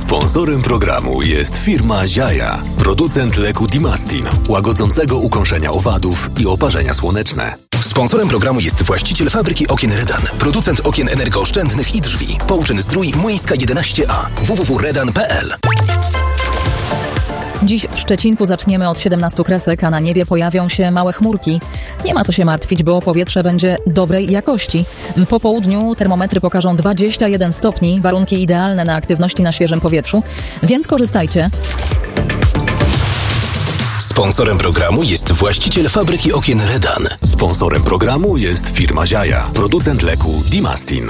Sponsorem programu jest firma Ziaja, producent leku Dimastin, łagodzącego ukąszenia owadów i oparzenia słoneczne. Sponsorem programu jest właściciel fabryki okien Redan, producent okien energooszczędnych i drzwi. Połczyn-Zdrój, Młyńska 11a, www.redan.pl. Dziś w Szczecinku zaczniemy od 17 kresek, a na niebie pojawią się małe chmurki. Nie ma co się martwić, bo powietrze będzie dobrej jakości. Po południu termometry pokażą 21 stopni, warunki idealne na aktywności na świeżym powietrzu, więc korzystajcie. Sponsorem programu jest właściciel fabryki okien Redan. Sponsorem programu jest firma Ziaja, producent leku Dimastin.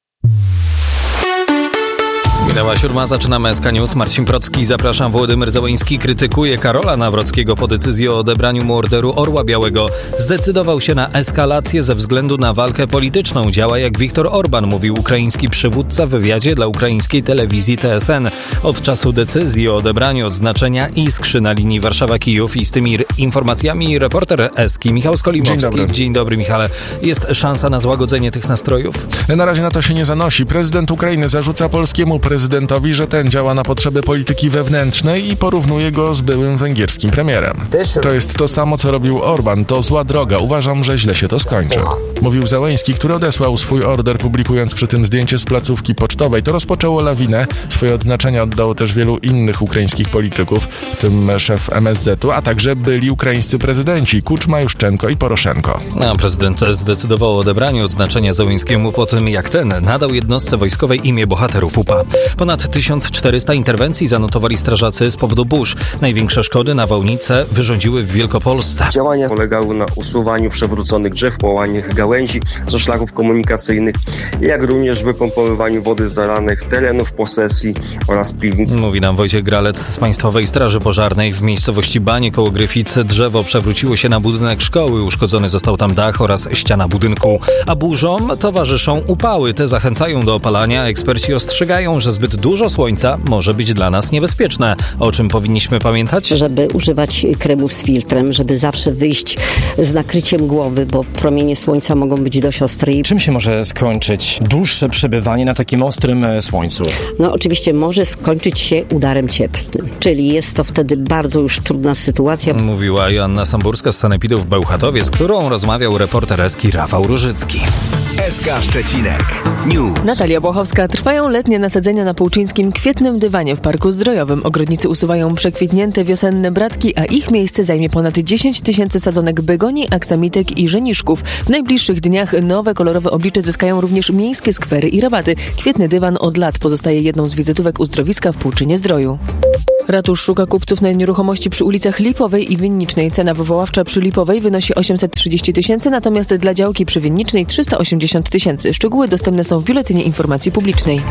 Minęła 7, zaczynamy SK News. Marcin Procki, zapraszam. Wołodymyr Zełenski krytykuje Karola Nawrockiego po decyzji o odebraniu mu orderu Orła Białego. Zdecydował się na eskalację ze względu na walkę polityczną. Działa jak Viktor Orban, mówił ukraiński przywódca w wywiadzie dla ukraińskiej telewizji TSN. Od czasu decyzji o odebraniu odznaczenia iskrzy na linii Warszawa-Kijów i z tymi informacjami reporter Eski Michał Skolimowski. Dzień dobry, Michale. Jest szansa na złagodzenie tych nastrojów? Na razie na to się nie zanosi. Prezydent Ukrainy zarzuca polskiemu prezydentowi, że ten działa na potrzeby polityki wewnętrznej i porównuje go z byłym węgierskim premierem. To jest to samo, co robił Orban. To zła droga. Uważam, że źle się to skończy. Mówił Zełenski, który odesłał swój order, publikując przy tym zdjęcie z placówki pocztowej. To rozpoczęło lawinę. Swoje odznaczenia oddało też wielu innych ukraińskich polityków, w tym szef MSZ-u, a także byli ukraińscy prezydenci Kuczma, Juszczenko i Poroszenko. A prezydent zdecydował o odebraniu odznaczenia Zełenskiemu po tym, jak ten nadał jednostce wojskowej imię bohaterów UPA. Ponad 1400 interwencji zanotowali strażacy z powodu burz. Największe szkody nawałnice wyrządziły w Wielkopolsce. Działania polegały na usuwaniu przewróconych drzew, połamanych gałęzi ze szlaków komunikacyjnych, jak również wypompowywaniu wody z zalanych terenów posesji oraz piwnic. Mówi nam Wojciech Gralec z Państwowej Straży Pożarnej. W miejscowości Banie koło Gryficy drzewo przewróciło się na budynek szkoły. Uszkodzony został tam dach oraz ściana budynku. A burzom towarzyszą upały. Te zachęcają do opalania. Eksperci ostrzegają, że zbyt dużo słońca może być dla nas niebezpieczne. O czym powinniśmy pamiętać? Żeby używać kremów z filtrem, żeby zawsze wyjść z nakryciem głowy, bo promienie słońca mogą być dość ostre. Czym się może skończyć dłuższe przebywanie na takim ostrym słońcu? No oczywiście może skończyć się udarem cieplnym, czyli jest to wtedy bardzo już trudna sytuacja. Mówiła Joanna Samburska z sanepidu w Bełchatowie, z którą rozmawiał reporter Eski Rafał Różycki. SK Szczecinek News. Natalia Błochowska. Trwają letnie nasadzenia na Półczyńskim Kwietnym Dywanie w Parku Zdrojowym. Ogrodnicy usuwają przekwitnięte wiosenne bratki, a ich miejsce zajmie ponad 10 000 sadzonek begonii, aksamitek i żeniszków. W najbliższych dniach nowe kolorowe oblicze zyskają również miejskie skwery i rabaty. Kwietny Dywan od lat pozostaje jedną z wizytówek uzdrowiska w Półczynie-Zdroju. Ratusz szuka kupców na nieruchomości przy ulicach Lipowej i Winnicznej. Cena wywoławcza przy Lipowej wynosi 830 000, natomiast dla działki przy Winnicznej 380 000. Szczegóły dostępne są w Biuletynie Informacji Publicznej.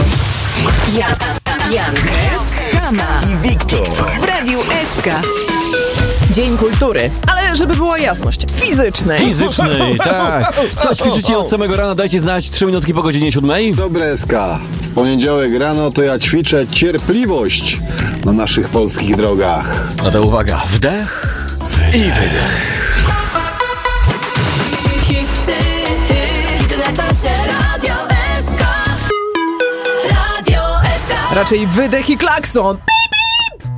Jan, Kama i Wiktor w Radiu SK. Dzień Kultury, ale żeby była jasność, fizycznej. Fizycznej, tak. Co ćwiczycie od samego rana? Dajcie znać 3 minutki po godzinie 7. Dobre SK. W poniedziałek rano to ja ćwiczę cierpliwość na naszych polskich drogach. No to uwaga, wdech i wydech. Raczej wydech i klakson.